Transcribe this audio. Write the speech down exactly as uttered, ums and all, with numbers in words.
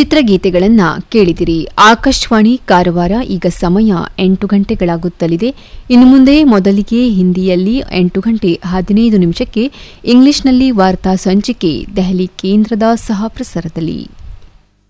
ಚಿತ್ರಗೀತೆಗಳನ್ನು ಕೇಳಿದಿರಿ. ಆಕಾಶವಾಣಿ ಕಾರವಾರ. ಈಗ ಸಮಯ ಎಂಟು ಗಂಟೆಗಳಾಗುತ್ತಲಿದೆ. ಇನ್ನು ಮುಂದೆ ಮೊದಲಿಗೆ ಹಿಂದಿಯಲ್ಲಿ ಎಂಟು ಗಂಟೆ ಹದಿನೈದು ನಿಮಿಷಕ್ಕೆ ಇಂಗ್ಲಿಷ್ನಲ್ಲಿ ವಾರ್ತಾ ಸಂಚಿಕೆ ದೆಹಲಿ ಕೇಂದ್ರದ ಸಹ ಪ್ರಸಾರದಲ್ಲಿ.